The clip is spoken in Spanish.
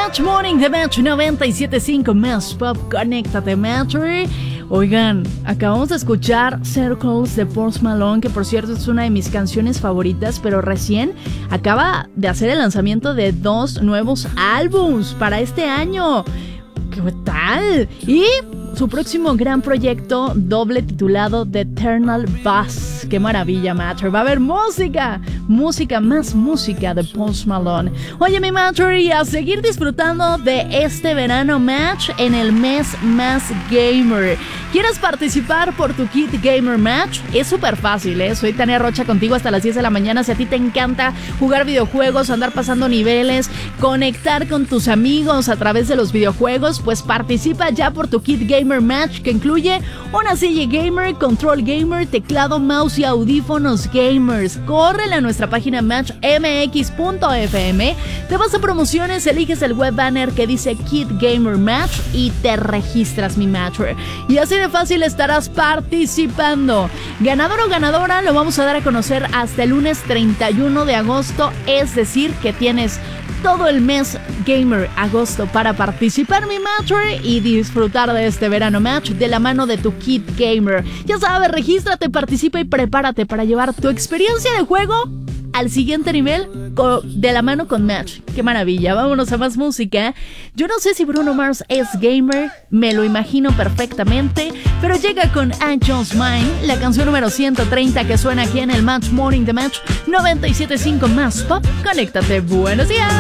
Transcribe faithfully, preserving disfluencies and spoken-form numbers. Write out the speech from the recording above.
Match Morning, The Match noventa y siete punto cinco Más Pop, conéctate, Match. Oigan, acabamos de escuchar Circles de Post Malone, que por cierto es una de mis canciones favoritas, pero recién acaba de hacer el lanzamiento de dos nuevos álbums para este año. ¿Qué tal? Y su próximo gran proyecto doble titulado The Eternal Buzz. ¡Qué maravilla, Matter! Va a haber música, música, más música de Post Malone. Oye, mi Matter, y a seguir disfrutando de este verano, Match, en el mes más gamer. ¿Quieres participar por tu Kit Gamer Match? Es súper fácil, ¿eh? Soy Tania Rocha contigo hasta las diez de la mañana. Si a ti te encanta jugar videojuegos, andar pasando niveles, conectar con tus amigos a través de los videojuegos, pues participa ya por tu Kit Gamer Match, que incluye una silla gamer, control gamer, teclado, mouse y audífonos gamers. Córrele a nuestra página match m x punto f m, te vas a promociones, eliges el web banner que dice Kit Gamer Match y te registras, mi Matcher. Y así de fácil estarás participando. Ganador o ganadora lo vamos a dar a conocer hasta el lunes treinta y uno de agosto, es decir, que tienes todo el mes gamer agosto para participar, mi Matcher, y disfrutar de este verano Match de la mano de tu Kit Gamer. Ya sabes, regístrate, participa y prepárate para llevar tu experiencia de juego al siguiente nivel de la mano con Match. ¡Qué maravilla! Vámonos a más música. Yo no sé si Bruno Mars es gamer, me lo imagino perfectamente, pero llega con Angels Mine, la canción número ciento treinta que suena aquí en el Match Morning, The Match noventa y siete punto cinco Más Pop. Conéctate. Buenos días.